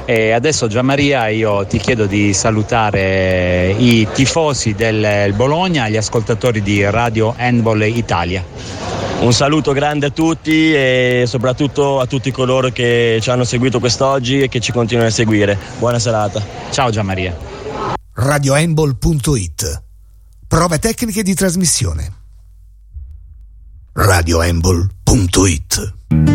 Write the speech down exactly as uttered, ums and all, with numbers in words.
E adesso Gianmaria io ti chiedo di salutare i tifosi del Bologna, gli ascoltatori di Radio Handball Italia. Un saluto grande a tutti e soprattutto a tutti coloro che ci hanno seguito quest'oggi e che ci continuano a seguire. Buona serata. Ciao Gianmaria. radio handball punto it. Prove tecniche di trasmissione. radio handball punto it.